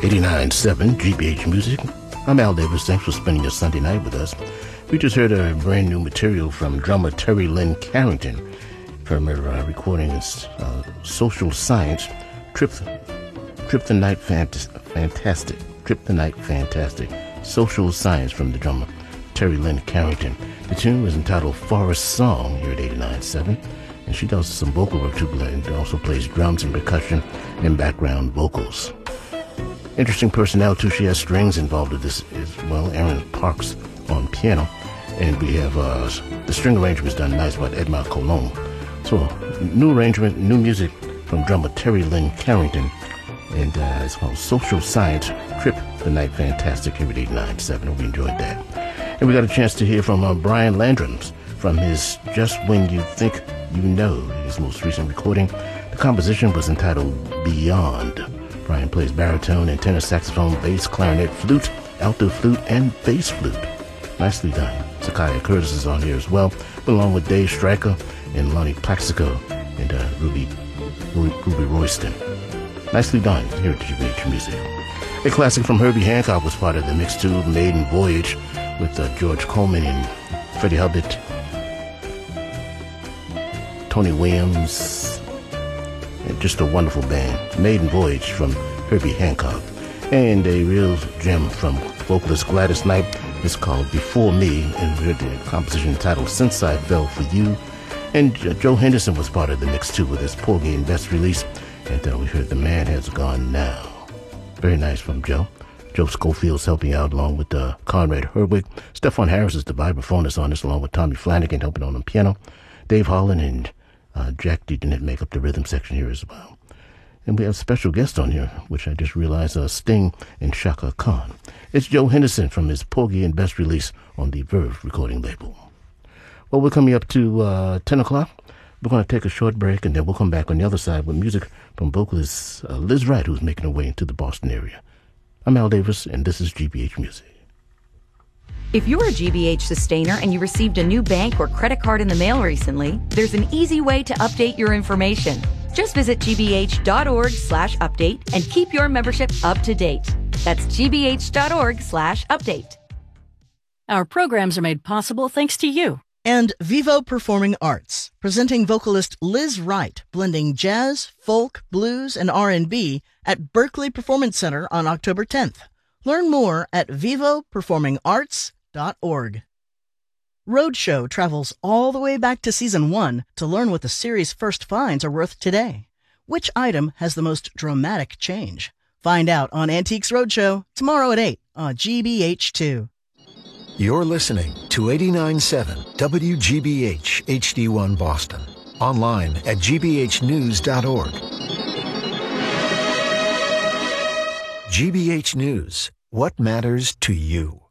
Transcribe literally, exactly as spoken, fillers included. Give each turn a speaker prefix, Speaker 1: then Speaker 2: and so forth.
Speaker 1: eighty-nine point seven G B H Music. I'm Al Davis. Thanks for spending your Sunday night with us. We just heard a brand new material from drummer Terry Lynn Carrington from her uh, recording uh, Social Science, Trip, Trip the Night Fant- Fantastic. Trip the Night Fantastic. Social Science from the drummer Terry Lynn Carrington. The tune was entitled Forest Song here at eighty-nine point seven. And she does some vocal work too, and also plays drums and percussion and background vocals. Interesting personnel too. She has strings involved with this as well. Aaron Parks on piano, and we have uh, the string arrangements done nice by Edmond Colomb. So new arrangement, new music from drummer Terry Lynn Carrington, and uh, it's called Social Science, Trip the Night Fantastic here at eighty-nine point seven. Hope you enjoyed that. And we got a chance to hear from uh, Brian Landrums from his Just When You Think You Know, his most recent recording. The composition was entitled Beyond. Brian plays baritone and tenor saxophone, bass, clarinet, flute, alto flute, and bass flute. Nicely done. Sakaya Curtis is on here as well, along with Dave Stryker and Lonnie Plaxico and uh, Ruby, Ruby Royston. Nicely done here at G B H Music. A classic from Herbie Hancock was part of the mix too, Maiden Voyage, with uh, George Coleman and Freddie Hubbard, Tony Williams, and just a wonderful band. Maiden Voyage from Herbie Hancock. And a real gem from vocalist Gladys Knight is called Before Me, and we heard the composition entitled Since I Fell For You. And uh, Joe Henderson was part of the mix too with his Porgy and Bess release, and uh, we heard The Man Has Gone Now. Very nice from Joe. Joe Schofield's helping out along with uh, Conrad Herwig. Stephon Harris is the vibraphonist on this, along with Tommy Flanagan helping on the piano. Dave Holland and uh, Jack Deaton make up the rhythm section here as well. And we have special guests on here, which I just realized are Sting and Shaka Khan. It's Joe Henderson from his Porgy and Bess release on the Verve recording label. Well, we're coming up to uh, ten o'clock. We're going to take a short break, and then we'll come back on the other side with music from vocalist uh, Liz Wright, who's making her way into the Boston area. I'm Al Davis, and this is G B H Music.
Speaker 2: If you're a G B H sustainer and you received a new bank or credit card in the mail recently, there's an easy way to update your information. Just visit gbh.org slash update and keep your membership up to date. That's gbh.org slash update.
Speaker 3: Our programs are made possible thanks to you.
Speaker 4: And Vivo Performing Arts, presenting vocalist Liz Wright, blending jazz, folk, blues, and R and B at Berkeley Performance Center on October tenth. Learn more at vivo performing arts dot org. Roadshow travels all the way back to season one to learn what the series' first finds are worth today. Which item has the most dramatic change? Find out on Antiques Roadshow tomorrow at eight on G B H two.
Speaker 5: You're listening to eighty-nine point seven W G B H H D one Boston. Online at g b h news dot org. G B H News. What matters to you?